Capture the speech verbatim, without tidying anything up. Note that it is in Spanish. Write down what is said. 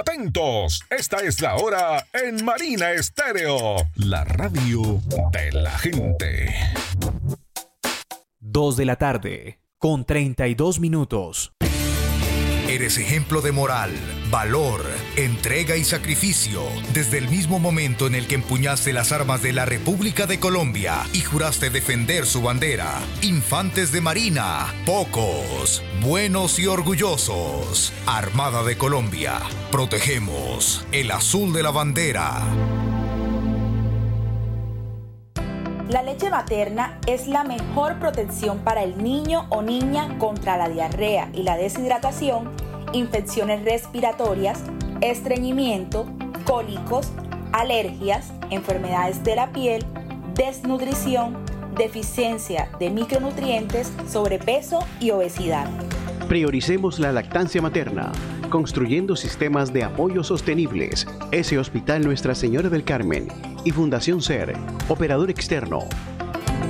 Atentos, esta es la hora en Marina Estéreo, la radio de la gente. Dos de la tarde, con treinta y dos minutos. Eres ejemplo de moral, valor, entrega y sacrificio desde el mismo momento en el que empuñaste las armas de la República de Colombia y juraste defender su bandera. Infantes de Marina, pocos, buenos y orgullosos. Armada de Colombia, protegemos el azul de la bandera. La leche materna es la mejor protección para el niño o niña contra la diarrea y la deshidratación, infecciones respiratorias, estreñimiento, cólicos, alergias, enfermedades de la piel, desnutrición, deficiencia de micronutrientes, sobrepeso y obesidad. Prioricemos la lactancia materna, construyendo sistemas de apoyo sostenibles. Ese Hospital Nuestra Señora del Carmen y Fundación SER, operador externo,